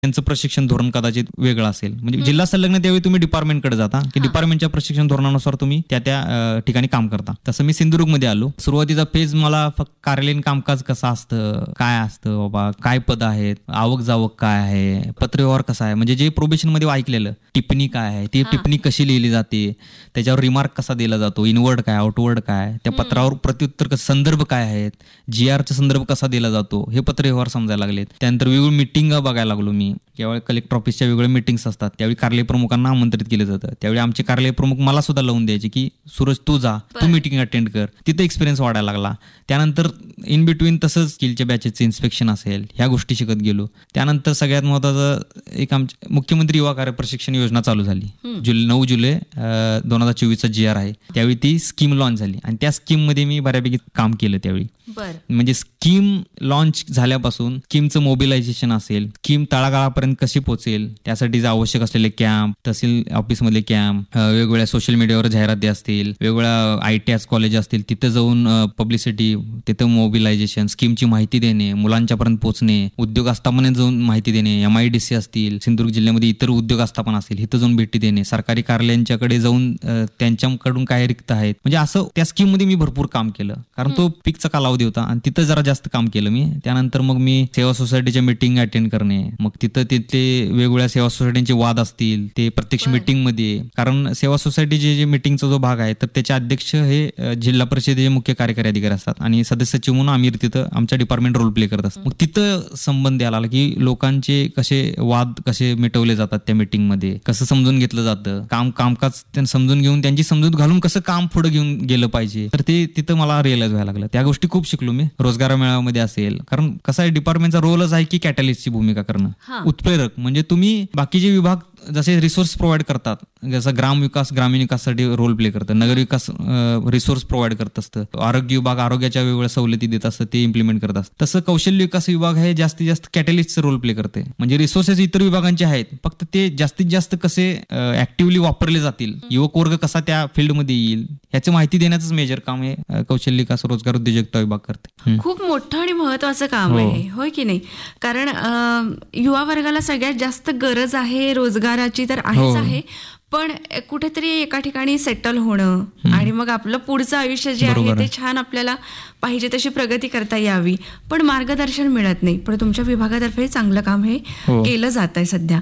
त्यांचं प्रशिक्षण धोरण कदाचित वेगळं असेल. म्हणजे जिल्हा संलग्न त्यावेळी तुम्ही डिपार्टमेंटकडे जाता की डिपार्टमेंटच्या प्रशिक्षण धोरणानुसार तुम्ही त्या ठिकाणी काम करता. तसं मी सिंधुदुर्गमध्ये आलो. सुरुवातीचा फेज मला फक्त कार्यालयीन कामकाज कसं असतं, काय असतं बाबा, काय पद आहेत, आवक जावक काय आहे, पत्रव्यवहार कसा आहे, म्हणजे जे प्रोबेशनमध्ये ऐकलेलं, टिप्पणी काय आहे, ती टिप्पणी कशी लिहिली जाते, त्याच्यावर रिमार्क कसा दिला जातो, इनवर्ड काय, आउटवर्ड काय, त्या पत्रावर प्रत्युत्तर कसं, संदर्भ काय आहेत, GRचा संदर्भ कसा दिला जातो, हे पत्रव्यवहार समजायला लागलेत. त्यानंतर वेगवेगळी मिटिंग बघायला लागलो मी. ज्यावेळी कलेक्टर ऑफिसच्या वेगवेगळ्या मिटिंग्स असतात त्यावेळी कार्यालय प्रमुखांना आमंत्रित केलं जातं. त्यावेळी आमचे कार्यालय प्रमुख मला सुद्धा लावून द्यायचे की सूरज तू जा, तू मिटिंग अटेंड कर. तिथे एक्सपिरियन्स वाढायला लागला. त्यानंतर इन बिटवीन तसंच स्किलच्या बॅचेसचं इन्स्पेक्शन असेल, ह्या गोष्टी शिकत गेलो. त्यानंतर सगळ्यात महत्त्वाचं एक आमच्या मुख्यमंत्री युवा कार्य प्रशिक्षण योजना चालू झाली. 9 जुलै 2024चा GR आहे. त्यावेळी ती स्कीम लॉन्च झाली आणि त्या स्कीममध्ये मी बऱ्यापैकी काम केलं त्यावेळी. म्हणजे स्कीम लॉन्च झाल्यापासून स्कीमचं मोबिलायझेशन असेल, स्कीम तळागाळापर्यंत कशी पोहोचेल, त्यासाठी जे आवश्यक असलेले कॅम्प, तहसील ऑफिसमधले कॅम्प, वेगवेगळ्या सोशल मीडियावर जाहिराती असतील, वेगवेगळ्या ITS कॉलेज असतील, तिथं जाऊन पब्लिसिटी, तिथं मोबिलायझेशन, स्कीमची माहिती देणे, मुलांच्यापर्यंत पोहोचणे, उद्योग आस्थापनेत जाऊन माहिती देणे, MIDC असतील, सिंधुदुर्ग जिल्ह्यामध्ये इतर उद्योग आस्थापना असतील, इथं जाऊन भेटी देणे, सरकारी कार्यालयांच्याकडे जाऊन त्यांच्याकडून काय रिक्त आहेत, म्हणजे असं त्या स्कीममध्ये मी भरपूर काम केलं. कारण तो पीकचा कालावधी होता आणि तिथं जरा जास्त काम केलं मी. त्यानंतर मग मी सेवा सोसायटीच्या मीटिंग अटेंड करणे, मग तिथले वेगवेगळ्या सेवा सोसायटीचे वाद असतील ते प्रत्यक्ष मीटिंगमध्ये, कारण सेवा सोसायटीचे जे मीटिंगचा जो भाग आहे तर त्याचे अध्यक्ष हे जिल्हा परिषदेचे मुख्य कार्यकारी अधिकारी असतात आणि सदस्य सचिव म्हणून आम्ही तिथं आमच्या डिपार्टमेंट रोल प्ले करत असतो. मग तिथं संबंध यायला की लोकांचे कसे वाद कसे मिटवले जातात, त्या मीटिंगमध्ये कसं समजून घेतलं जातं, कामकाज त्यांना समजून घेऊन त्यांची समजूत घालून कसं काम पुढे घेऊन गेलं पाहिजे, तर ते तिथं मला रिअलाइज व्हायला लागलं. त्या गोष्टी खूप शिकलो मी. रोजगार मेळाव्यामध्ये असेल, कारण कसं आहे डिपार्टमेंटचा रोलच आहे की कॅटलिस्टची भूमिका करणं, उत्प्रेरक. म्हणजे तुम्ही बाकीचे विभाग जसे रिसोर्स प्रोव्हाइड करतात, जसं ग्रामीण विकासासाठी रोल प्ले करतं, नगर विकास रिसोर्स प्रोव्हाइड करत असतं, आरोग्य विभाग आरोग्याच्या वेगवेगळ्या सवलती देत असतं, ते इम्प्लिमेंट करत असतं. तसं कौशल्य विकास विभाग हे जास्तीत जास्त कॅटलिस्टचं रोल प्ले करते. म्हणजे रिसोर्सेस इतर विभागांचे आहेत, फक्त ते जास्तीत जास्त कसे ऍक्टिव्हली वापरले जातील, युवक वर्ग कसा त्या फील्डमध्ये येईल, याची माहिती देण्याचं मेजर काम हे कौशल्य विकास रोजगार उद्योजकता विभाग करते. खूप मोठं आणि महत्वाचं काम आहे, होय की नाही? कारण युवा वर्गाला सगळ्यात जास्त गरज आहे रोजगाराची तर आहेच आहे, पण कुठेतरी एका ठिकाणी सेटल होणं आणि मग आपलं पुढचं आयुष्य जे आहे ते छान आपल्याला पाहिजे तशी प्रगती करता यावी, पण मार्गदर्शन मिळत नाही. पण तुमच्या विभागातर्फे चांगलं काम हे केलं जात आहे सध्या.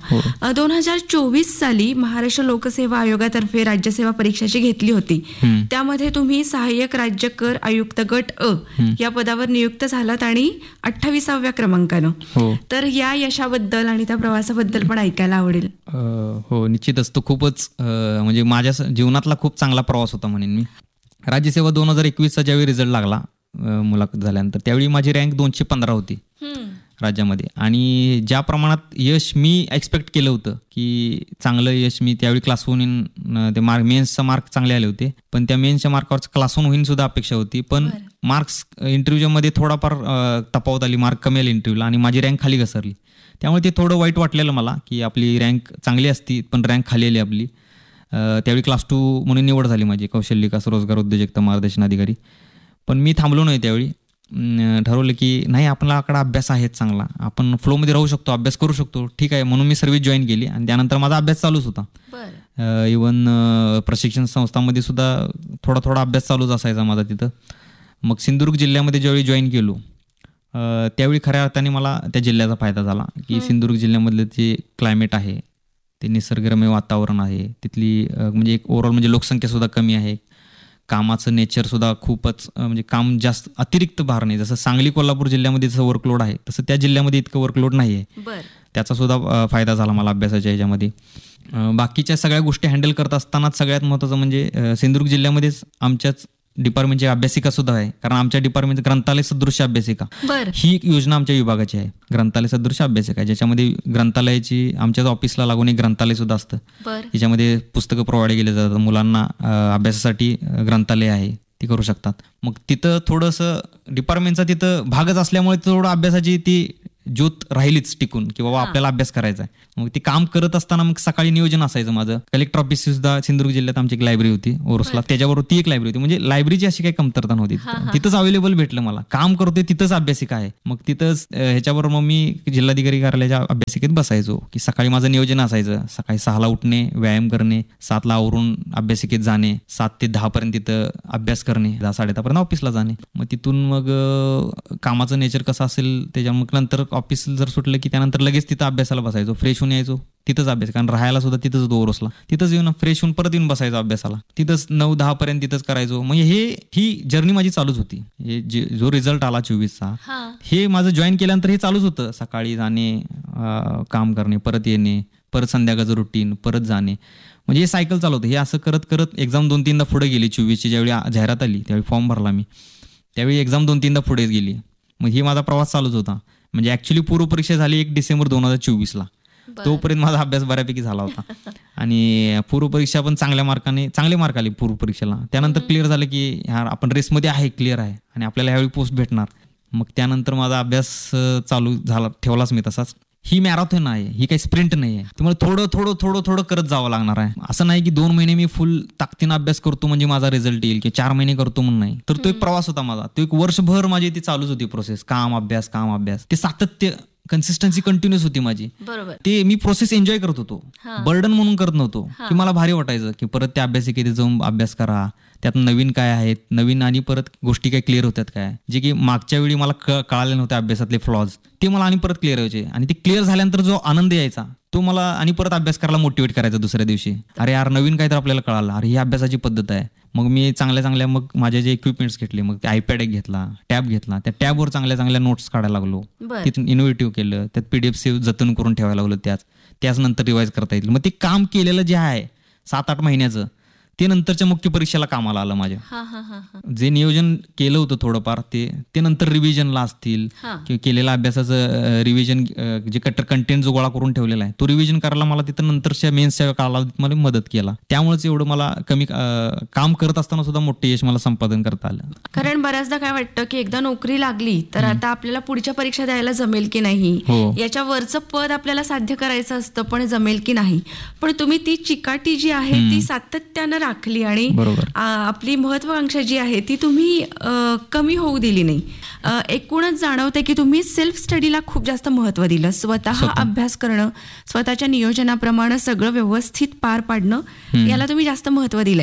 2024 साली महाराष्ट्र लोकसेवा आयोगातर्फे राज्यसेवा परीक्षाची घेतली होती. त्यामध्ये तुम्ही सहाय्यक राज्य कर आयुक्त गट अ या पदावर नियुक्त झालात आणि 28व्या क्रमांकानं. तर या यशाबद्दल आणि त्या प्रवासाबद्दल पण ऐकायला आवडेल. हो, निश्चितच. तो खूपच म्हणजे माझ्या जीवनातला खूप चांगला प्रवास होता म्हणेन मी. राज्यसेवा 2021चा ज्यावेळी रिझल्ट लागला मुलाखत झाल्यानंतर, त्यावेळी माझी रँक 215 होती राज्यामध्ये. आणि ज्या प्रमाणात यश मी एक्सपेक्ट केलं होतं की चांगलं यश, मी त्यावेळी क्लास 1 ते मेन्सचा मार्क चांगले आले होते, पण त्या मेन्सच्या मार्कावर क्लास 1 होईन सुद्धा अपेक्षा होती, पण मार्क्स इंटरव्ह्यूच्या मध्ये थोडाफार तफावत आली, मार्क कमी आले इंटरव्ह्यूला आणि माझी रँक खाली घसरली. त्यामुळे ते थोडं वाईट वाटलेलं मला की आपली रँक चांगली असती पण रँक खाली आली आपली. त्यावेळी क्लास 2 म्हणून निवड झाली माझी कौशल्य विकास रोजगार उद्योजकता मार्गदर्शन अधिकारी. पण मी थांबलो नाही. त्यावेळी ठरवलं की नाही, आपल्याकडे अभ्यास आहे चांगला, आपण फ्लोमध्ये राहू शकतो, अभ्यास करू शकतो, ठीक आहे. म्हणून मी सर्व्हिस जॉईन केली आणि त्यानंतर माझा अभ्यास चालूच होता. इव्हन प्रशिक्षण संस्थांमध्ये सुद्धा थोडा अभ्यास चालूच असायचा माझा तिथं. मग सिंधुदुर्ग जिल्ह्यामध्ये ज्यावेळी जॉईन केलो त्यावेळी खऱ्या अर्थाने मला त्या जिल्ह्याचा फायदा झाला की सिंधुदुर्ग जिल्ह्यामधलं जे क्लायमेट आहे, ते निसर्गरम्य वातावरण आहे, तिथली म्हणजे एक ओव्हरऑल म्हणजे लोकसंख्या सुद्धा कमी आहे, कामाचं नेचर सुद्धा खूपच म्हणजे काम जास्त अतिरिक्त भार नाही. जसं सांगली कोल्हापूर जिल्ह्यामध्ये जसं वर्कलोड आहे तसं त्या जिल्ह्यामध्ये इतकं वर्कलोड नाही आहे. त्याचा सुद्धा फायदा झाला मला अभ्यासाच्या ह्याच्यामध्ये. बाकीच्या सगळ्या गोष्टी हँडल करत असताना सगळ्यात महत्त्वाचं म्हणजे सिंधुदुर्ग जिल्ह्यामध्येच आमच्याच डिपार्टमेंटची अभ्यासिका सुद्धा आहे, कारण आमच्या डिपार्टमेंट ग्रंथालय सदृश्य अभ्यासिका ही एक योजना आमच्या विभागाची आहे, ग्रंथालय सदृश्य अभ्यासिका, ज्याच्यामध्ये ग्रंथालयाची आमच्याच ऑफिसला लागून एक ग्रंथालय सुद्धा असतं. याच्यामध्ये पुस्तकं प्रोव्हाइड केले जातात मुलांना, अभ्यासासाठी ग्रंथालय आहे, ती करू शकतात. मग तिथं थोडंसं डिपार्टमेंटचा तिथं भागच असल्यामुळे थोडं अभ्यासाची ती ज्योत राहिलीच टिकून की बाबा आपल्याला अभ्यास करायचा आहे. मग ते काम करत असताना मग सकाळी नियोजन असायचं माझं. कलेक्टर ऑफिस सुद्धा सिंधुदुर्ग जिल्ह्यात आमची एक लायब्ररी होती ओरोसला, त्याच्याबरोबर ती एक लायब्ररी होती. म्हणजे लायब्ररीची अशी काही कमतरता नव्हती. तिथंच अवेलेबल भेटलं मला. काम करतोय तिथंच अभ्यासिका आहे. मग तिथंच ह्याच्याबरोबर मग मी जिल्हाधिकारी कार्यालयाच्या अभ्यासिकेत बसायचो की सकाळी माझं नियोजन असायचं. सकाळी 6ला उठणे, व्यायाम करणे, 7ला आवरून अभ्यासिकेत जाणे, 7 ते 10 पर्यंत तिथं अभ्यास करणे, 10-10:30 पर्यंत ऑफिसला जाणे. मग तिथून मग कामाचं नेचर कसं असेल त्याच्या मग नंतर ऑफिस जर सुटलं की त्यानंतर लगेच तिथं अभ्यासाला बसायचो. फ्रेश होऊन यायचो, तिथंच अभ्यास, कारण राहायला सुद्धा तिथंच होतो ओरोसला. तिथंच येऊन फ्रेश होऊन परत येऊन बसायचो अभ्यासाला. तिथंच 9-10 पर्यंत तिथंच करायचो. म्हणजे ही जर्नी माझी चालूच होती. हे जो रिझल्ट आला 24चा, हे माझं जॉईन केल्यानंतर हे चालूच होतं. सकाळी जाणे, काम करणे, परत येणे, परत संध्याकाळचं रुटीन, परत जाणे, म्हणजे हे सायकल चालू होतं. हे असं करत करत एक्झाम 2-3दा पुढे गेली. 24ची ज्यावेळी जाहिरात आली त्यावेळी फॉर्म भरला मी, त्यावेळी एक्झाम 2-3दा पुढे गेली. मग ही माझा प्रवास चालूच होता. म्हणजे ऍक्च्युली पूर्वपरीक्षा झाली 1 डिसेंबर 2024ला. तोपर्यंत माझा अभ्यास बऱ्यापैकी झाला होता आणि पूर्वपरीक्षा पण चांगले मार्क आले पूर्वपरीक्षेला. त्यानंतर क्लिअर झालं की यार आपण रेसमध्ये आहे, क्लिअर आहे आणि आपल्याला ह्यावेळी पोस्ट भेटणार. मग त्यानंतर माझा अभ्यास चालू झाला, ठेवलाच मी तसाच. ही मॅरेथॉन आहे, ही काही स्प्रिंट नाही आहे. तुम्हाला थोडं करत जावं लागणार आहे. असं नाही की 2 महिने मी फुल ताकदीनं अभ्यास करतो म्हणजे माझा रिझल्ट येईल, की 4 महिने करतो म्हणून नाही. तर तो एक प्रवास होता माझा. तो एक वर्षभर माझी ती चालूच होती प्रोसेस. काम अभ्यास. ते सातत्य, कन्सिस्टन्सी कंटिन्युअस होती माझी. बरोबर. ते मी प्रोसेस एन्जॉय करत होतो, बर्डन म्हणून करत नव्हतो. की मला भारी वाटायचं की परत त्या अभ्यासिकेत जाऊन अभ्यास करा, त्यात नवीन काय आहेत, नवीन आणि परत गोष्टी काय क्लिअर होतात काय, जे की मागच्या वेळी मला कळाले नव्हते अभ्यासातले फ्लॉज, ते मला आणि परत क्लिअर व्हायचे. आणि ते क्लिअर झाल्यानंतर जो आनंद यायचा तो मला आणि परत अभ्यास करायला मोटिवेट करायचा दुसऱ्या दिवशी. अरे यार नवीन काय तर आपल्याला कळालं, अरे ही अभ्यासाची पद्धत आहे. मग मी चांगल्या मग माझे जे इक्विपमेंट्स घेतले, मग ते आयपॅड एक घेतला, टॅब घेतला, त्या टॅबवर चांगल्या नोट्स काढायला लागलो. तिथून इनोव्हेटिव्ह केलं, त्यात PDF सेव्ह जतन करून ठेवायला लागलो. त्याच नंतर रिवाइज करता येईल. मग ते काम केलेलं जे आहे 7-8 महिन्याचं, ते नंतरच्या मुख्य परीक्षेला कामाला आलं माझ्या. जे नियोजन केलं होतं थोडंफार ते नंतर रिव्हिजनला असतील किंवा केलेल्या अभ्यासाचं रिव्हिजन, जे कंटेंट जो गोळा करून ठेवलेला आहे तो रिव्हिजन करायला मला तिथं नंतरच्या मेन्सच्या कालावधीत मला मदत केला. त्यामुळेच एवढं मला कमी काम करत असताना सुद्धा मोठे यश मला संपादन करता आलं. कारण बऱ्याचदा काय वाटतं की एकदा नोकरी लागली तर आता आपल्याला पुढच्या परीक्षा द्यायला जमेल की नाही, याच्या वरचं पद आपल्याला साध्य करायचं असतं पण जमेल की नाही. पण तुम्ही ती चिकाटी जी आहे ती सातत्यानं राखली आणि आपली महत्वाकांक्षा जी आहे ती तुम्ही कमी होऊ दिली नाही. एकूणच जाणवते की तुम्ही सेल्फ स्टडीला खूप जास्त महत्व दिलं. स्वतः अभ्यास करणं, स्वतःच्या नियोजनाप्रमाणे सगळं व्यवस्थित पार पाडणं, याला तुम्ही जास्त महत्व दिलंय.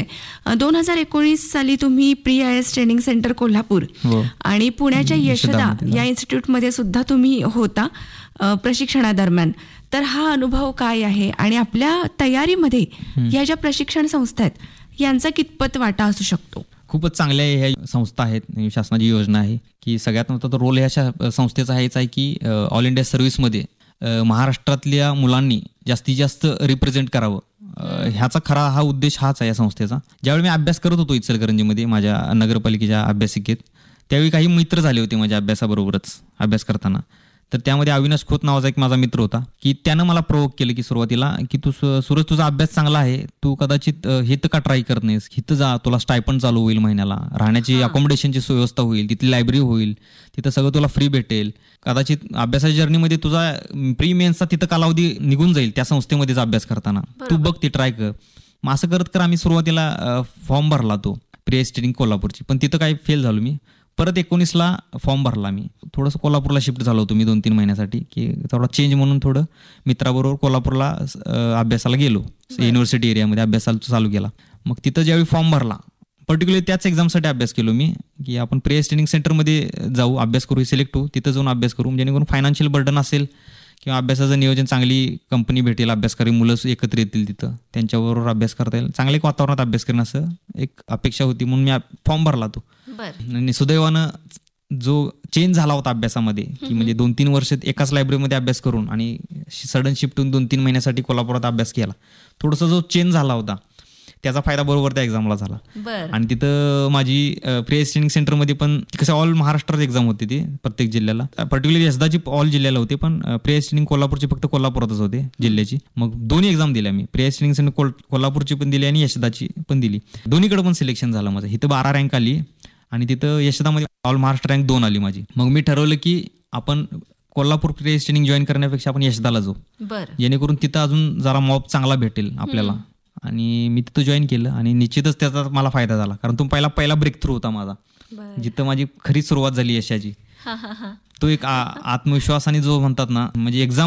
2019 साली तुम्ही प्री-IAS ट्रेनिंग सेंटर कोल्हापूर आणि पुण्याच्या यशदा या इन्स्टिट्यूटमध्ये सुद्धा तुम्ही होता प्रशिक्षणादरम्यान. तर हा अनुभव काय आहे आणि आपल्या तयारीमध्ये या ज्या प्रशिक्षण संस्था आहेत यांचा कितपत वाटा असू शकतो? खूपच चांगल्या ह्या संस्था आहेत. शासनाची योजना आहे की सगळ्यात मोठा तर रोल ह्या संस्थेचा हेच आहे की ऑल इंडिया सर्व्हिसमध्ये महाराष्ट्रातल्या मुलांनी जास्तीत जास्त रिप्रेझेंट करावं. ह्याचा खरा हा उद्देश हाच आहे या संस्थेचा. ज्यावेळी मी अभ्यास करत होतो इचलकरंजीमध्ये माझ्या नगरपालिकेच्या अभ्यासिकेत, त्यावेळी काही मित्र झाले होते माझ्या अभ्यासाबरोबरच अभ्यास करताना. तर त्यामध्ये अविनाश खोत नावाचा एक माझा मित्र होता की त्यानं मला प्रोवोक केलं की सुरुवातीला की तू सूरज तुझा अभ्यास चांगला आहे, तू कदाचित हे तर का ट्राय करत नाहीस, इथं जा, तुला स्टायपंड चालू होईल महिन्याला, राहण्याची अकोमोडेशनची व्यवस्था होईल, तिथली लायब्ररी होईल, तिथं सगळं तुला फ्री भेटेल, कदाचित अभ्यासाच्या जर्नीमध्ये तुझा प्री मेन्सचा तिथं कालावधी निघून जाईल त्या संस्थेमध्येच अभ्यास करताना, तू बघ ती ट्राय कर. मग असं करत आम्ही सुरुवातीला फॉर्म भरला तो प्री-IAS ट्रेनिंग कोल्हापूरची, पण तिथं काही फेल झालो मी. परत 19ला फॉर्म भरला मी. थोडंसं कोल्हापूरला शिफ्ट झालो होतो मी 2-3 महिन्यासाठी की थोडा चेंज म्हणून थोडं मित्राबरोबर कोल्हापूरला अभ्यासाला गेलो. युनिव्हर्सिटी एरियामध्ये अभ्यासाला चालू केला. मग तिथं ज्यावेळी फॉर्म भरला, पर्टिक्युलरली त्याच एक्झामसाठी अभ्यास केलो मी की आपण प्री-IAS ट्रेनिंग सेंटरमध्ये जाऊ, अभ्यास करू, सिलेक्ट होऊ, तिथं जाऊन अभ्यास करू, जेणेकरून फायनान्शियल बर्डन असेल किंवा अभ्यासाचं नियोजन, चांगली कंपनी भेटेल, अभ्यासकारी मुलं एकत्र येतील तिथं, त्यांच्याबरोबर अभ्यास करता येईल, चांगल्या वातावरणात अभ्यास करणं असं एक अपेक्षा होती म्हणून मी फॉर्म भरला तो. आणि सुदैवानं जो चेंज झाला होता अभ्यासामध्ये की म्हणजे 2-3 वर्ष एकाच लायब्ररीमध्ये अभ्यास करून आणि सडन शिफ्ट होऊन 2-3 महिन्यासाठी कोल्हापुरात अभ्यास केला, थोडासा जो चेंज झाला होता त्याचा फायदा बरोबर त्या एक्झामला झाला. आणि तिथं माझी प्री-IAS ट्रेनिंग सेंटरमध्ये पण कसं ऑल महाराष्ट्रात एक्झाम होती ती, प्रत्येक जिल्ह्याला, पर्टिक्युलरली यशदाची ऑल जिल्ह्याला होती, पण प्री-IAS ट्रेनिंग कोल्हापूरची फक्त कोल्हापुरातच होते जिल्ह्याची. मग दोन्ही एक्झाम दिल्या मी, प्री-IAS ट्रेनिंग सेंटर कोल्हापूरची पण दिली आणि यशदाची पण दिली. दोन्हीकडे पण सिलेक्शन झालं माझं. इथं 12 रँक आली आणि तिथं यशदामध्ये ऑल महाराष्ट्र रँक 2 आली माझी. मग मी ठरवलं की आपण कोल्हापूर क्रेज ट्रेनिंग जॉईन करण्यापेक्षा आपण यशदाला जाऊ, बरं. जेणेकरून तिथं अजून जरा मॉब चांगला भेटेल आपल्याला. आणि मी तिथं जॉईन केलं आणि निश्चितच त्याचा मला फायदा झाला, कारण तो पहिला ब्रेक थ्रू होता माझा, बरं. जिथं माझी खरी सुरुवात झाली यशाची. हा हा हा तो एक आत्मविश्वासाने जो म्हणतात ना, म्हणजे एक्झाम